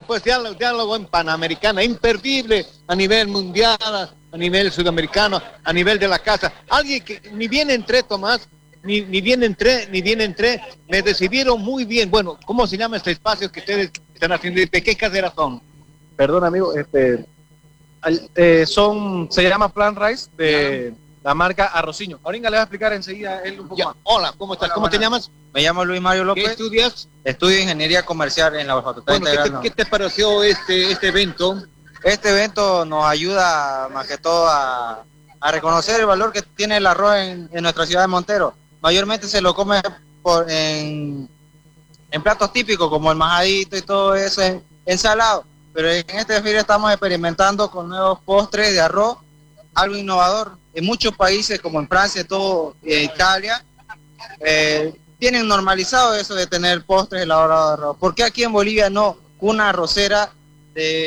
pues diálogo en Panamericana, imperdible a nivel mundial, a nivel sudamericano, a nivel de la casa. Alguien que ni bien entré, Tomás, ni bien entré, me recibieron muy bien. Bueno, ¿cómo se llama este espacio que ustedes están haciendo? ¿De qué caseras son? Perdón, amigo, se llama Plan Rice de la marca Arrociño. Ahorita le va a explicar enseguida él un poco más. Hola, ¿cómo estás? Hola, ¿Cómo te llamas? Me llamo Luis Mario López. ¿Qué estudias? Estudio Ingeniería Comercial en la Facultad Integral. ¿Qué te pareció este evento? Este evento nos ayuda más que todo a reconocer el valor que tiene el arroz en nuestra ciudad de Montero. Mayormente se lo come en platos típicos como el majadito y todo eso, ensalado. Pero en este desfile estamos experimentando con nuevos postres de arroz, algo innovador. En muchos países como en Francia, Italia, tienen normalizado eso de tener postres elaborados de arroz. ¿Por qué aquí en Bolivia no? Una arrocera de